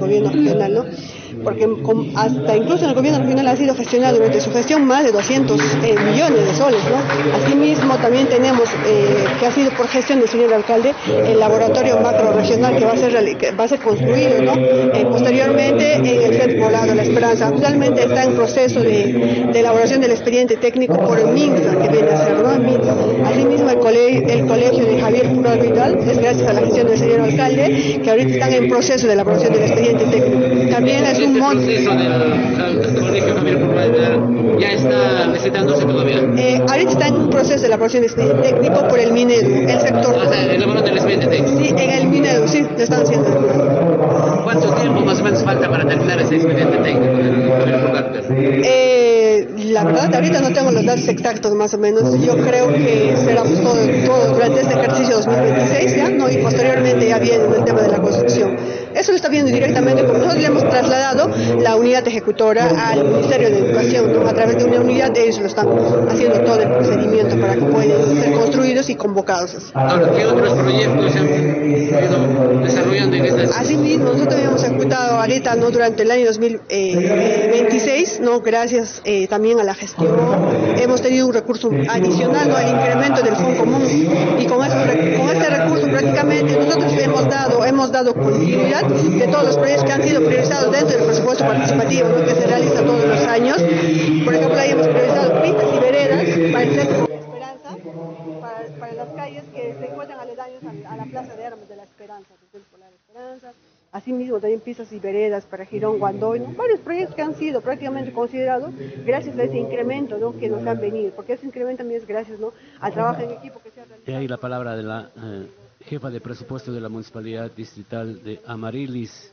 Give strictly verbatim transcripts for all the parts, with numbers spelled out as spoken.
gobierno regional, ¿no? Porque con, hasta incluso en el gobierno regional ha sido gestionado durante su gestión más de doscientos eh, millones de soles, ¿no? Asimismo también tenemos eh, que ha sido por gestión del señor alcalde el laboratorio macro regional que va a ser, que va a ser construido, ¿no? Eh, posteriormente en el centro poblado La Esperanza. Actualmente está en proceso de, de elaboración del expediente técnico por el MINSA que viene a ser, ¿no? Asimismo el colegio, el colegio de Javier Puro Vidal es gracias a la gestión del señor alcalde que ahorita están en proceso de elaboración del expediente técnico. También es un mon... proceso del colegio Javier Puro Vidal ya está necesitándose todavía. Eh, ahorita está en un proceso de elaboración de expediente técnico por el Minedu, el sector. O sea, elaboración del expediente técnico. Sí, en el Minedu, sí, lo están haciendo. ¿Cuánto tiempo más o menos falta para terminar ese expediente técnico del Javier Puro Vidal? Eh, la verdad, ahorita no tengo los datos exactos más o menos. Yo creo que será todo, todo durante este ejercicio dos mil veintiséis, ¿ya? ¿No? Y posteriormente ya viene el tema de la construcción. Eso lo está viendo directamente, como nosotros le hemos trasladado la unidad ejecutora al Ministerio de Educación, ¿no? A través de una unidad ellos lo están haciendo todo el procedimiento para que puedan ser construidos y convocados. Ahora, ¿qué otros proyectos se han ido desarrollando en estas? Asimismo, nosotros habíamos ejecutado ahorita, ¿no? Durante el año dos mil veintiséis, ¿no? Gracias eh, también a la gestión, hemos tenido un recurso adicional, ¿no? Al incremento del fondo común, y con, eso, con este recurso prácticamente nosotros hemos dado, hemos dado continuidad de todos los proyectos que han sido priorizados dentro del presupuesto participativo, ¿no? Que se realiza todos los años. Por ejemplo, ahí hemos priorizado pistas y veredas para el centro de la Esperanza, para, para las calles que se encuentran aledaños a, a la Plaza de Armas de la Esperanza, del Centro Polar Esperanza. Asimismo también pistas y veredas para Girón, Guandoy, ¿no? Varios proyectos que han sido prácticamente considerados gracias a ese incremento, ¿no? Que nos han venido, porque ese incremento también es gracias, ¿no? Al trabajo en equipo que se ha realizado. Y ahí la palabra de la eh, jefa de presupuesto de la Municipalidad Distrital de Amarilis.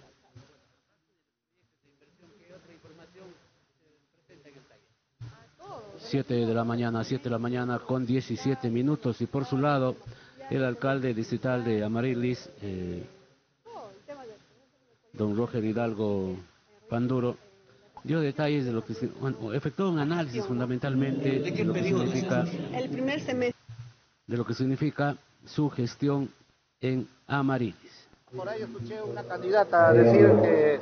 siete de la mañana, siete de la mañana con diecisiete minutos, y por su lado el alcalde distrital de Amarilis, eh, don Roger Hidalgo Panduro, dio detalles de lo que se, bueno, efectuó un análisis fundamentalmente de, de lo que significa el primer semestre, de lo que significa su gestión en Amarilis. Por ahí escuché una candidata decir que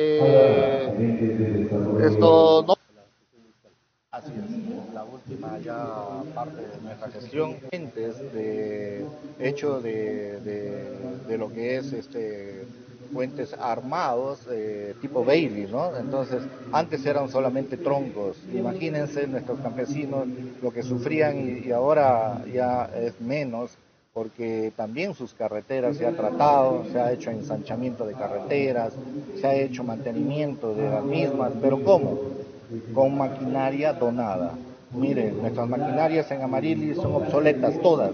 eh, esto no. Así es, la última ya parte de nuestra gestión, de hecho de, de, de lo que es este puentes armados eh, tipo Bailey, ¿no? Entonces, antes eran solamente troncos. Imagínense nuestros campesinos lo que sufrían, y, y ahora ya es menos, porque también sus carreteras se ha tratado, se ha hecho ensanchamiento de carreteras, se ha hecho mantenimiento de las mismas, pero ¿cómo? Con maquinaria donada. Miren, nuestras maquinarias en Amarilis son obsoletas todas.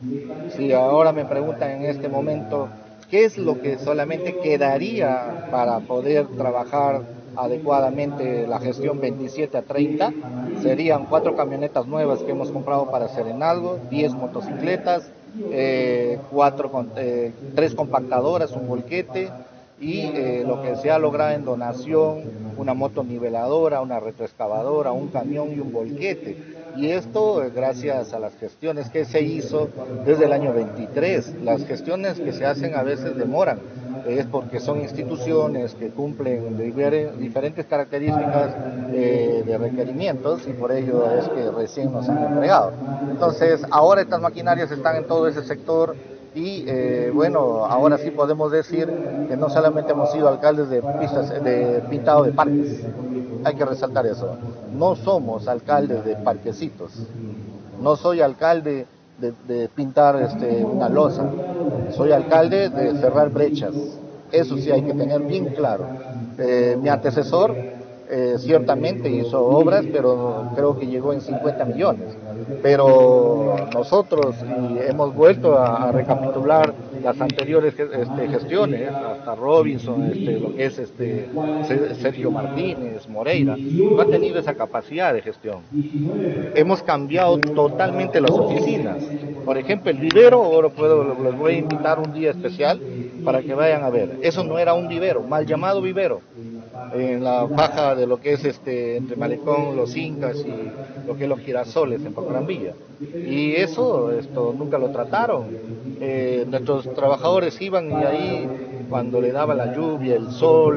Si ahora me preguntan en este momento qué es lo que solamente quedaría para poder trabajar adecuadamente la gestión veintisiete a treinta, serían cuatro camionetas nuevas que hemos comprado para Serenalgo, diez motocicletas, eh, cuatro, eh, tres compactadoras, un volquete, y eh, lo que se ha logrado en donación, una moto niveladora, una retroexcavadora, un camión y un volquete. Y esto eh, gracias a las gestiones que se hizo desde el año veintitrés. Las gestiones que se hacen a veces demoran, es porque son instituciones que cumplen diferentes características eh, de requerimientos, y por ello es que recién nos han entregado. Entonces, ahora estas maquinarias están en todo ese sector. Y eh, bueno, ahora sí podemos decir que no solamente hemos sido alcaldes de pistas de pintado de parques, hay que resaltar eso. No somos alcaldes de parquecitos, no soy alcalde de, de pintar este, una losa, soy alcalde de cerrar brechas. Eso sí hay que tener bien claro. Eh, mi antecesor eh, ciertamente hizo obras, pero creo que llegó en cincuenta millones. Pero nosotros y hemos vuelto a, a recapitular las anteriores este, gestiones, hasta Robinson, este, lo que es este, Sergio Martínez, Moreira, no ha tenido esa capacidad de gestión. Hemos cambiado totalmente las oficinas. Por ejemplo, el vivero, ahora puedo, les voy a invitar un día especial para que vayan a ver. Eso no era un vivero, mal llamado vivero, en la baja de lo que es este entre Malecón, Los Incas y lo que es los Girasoles en Pacorambilla. Y eso esto nunca lo trataron. Eh, nuestros trabajadores iban y ahí cuando le daba la lluvia, el sol,